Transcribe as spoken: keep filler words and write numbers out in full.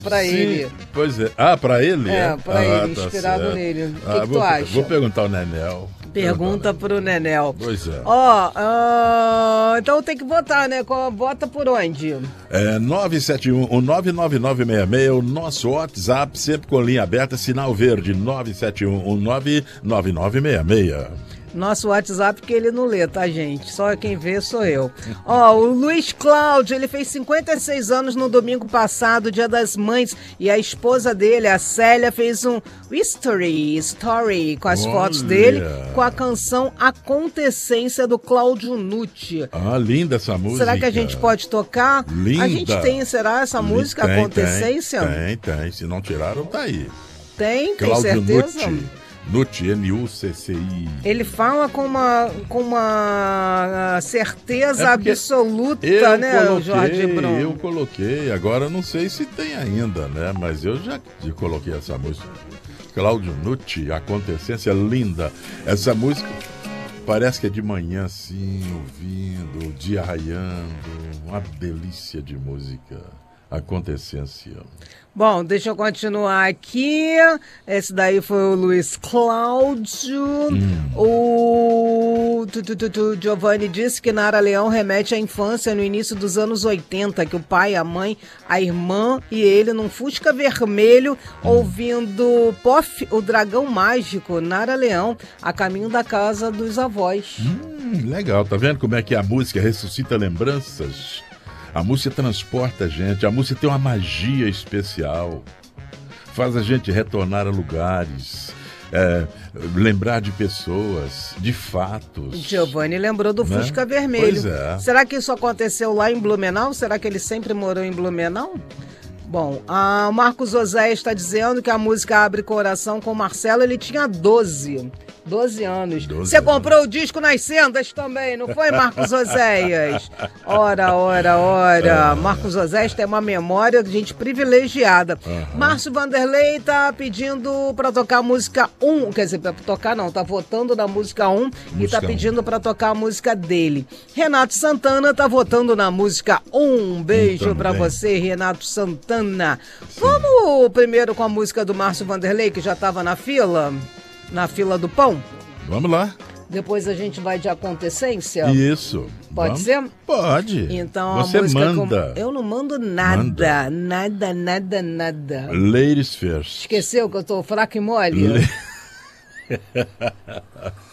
Pra Sim, ele. Pois é. Ah, pra ele? É, pra ah, ele, tá inspirado certo. nele. O que, Ah, que vou, tu acha? Vou perguntar ao Nenel. Pergunta pro Nenel. Pois é. Ó, ah, então tem que votar, né? Qual- Vota por onde? É nove sete um, nove nove nove seis seis, o nosso WhatsApp, sempre com linha aberta, sinal verde, nove sete um, nove nove nove seis seis. Nosso WhatsApp que ele não lê, tá, gente? Só quem vê sou eu. Ó, o Luiz Cláudio, ele fez cinquenta e seis anos no domingo passado, Dia das Mães, e a esposa dele, a Célia, fez um History, Story, com as Olha. fotos dele, com a canção Acontecência, do Cláudio Nucci. Ah, linda essa música. Será que a gente pode tocar? Linda. A gente tem, será, essa música, tem, Acontecência? Tem, tem, tem. Se não tiraram, tá aí. Tem, tem Cláudio certeza? Nucci. Nucci, N U C C I. Ele fala com uma, com uma certeza É porque absoluta, eu né, coloquei, Jorge Brum? Eu coloquei, agora não sei se tem ainda, né? Mas eu já coloquei essa música. Cláudio Nucci, Acontecência, linda. Essa música parece que é de manhã, assim, ouvindo, o dia raiando. Uma delícia de música. Acontecência. Bom, deixa eu continuar aqui. Esse daí foi o Luiz Cláudio. Hum. O tu, tu, tu, tu, Giovanni disse que Nara Leão remete à infância no início dos anos oitenta, que o pai, a mãe, a irmã e ele num Fusca vermelho, hum. ouvindo Pof, o Dragão Mágico, Nara Leão, a caminho da casa dos avós. Hum, legal, tá vendo como é que a música ressuscita lembranças? A música transporta a gente, a música tem uma magia especial, faz a gente retornar a lugares, é, lembrar de pessoas, de fatos. Giovanni lembrou do né? Fusca Vermelho. Pois é. Será que isso aconteceu lá em Blumenau? Será que ele sempre morou em Blumenau? Bom, a Marcos Oséias está dizendo que a música Abre Coração com o Marcelo, ele tinha doze. doze anos. Você comprou o disco nas sendas também, não foi, Marcos Oséias? Ora, ora, ora. Marcos Oséias tem uma memória de gente privilegiada. Uhum. Márcio Vanderlei tá pedindo para tocar a música um, quer dizer, para tocar não, tá votando na música um e tá pedindo para tocar a música dele. Renato Santana tá votando na música um. Um beijo para você, Renato Santana. Sim. Vamos primeiro com a música do Márcio Vanderlei, que já estava na fila, na fila do pão? Vamos lá. Depois a gente vai de Acontecência? Isso. Pode Vamos? ser? Pode. Então Você a música manda. Com... Eu não mando nada, manda. nada, nada, nada. Ladies first. Esqueceu que eu tô fraca e mole? Le...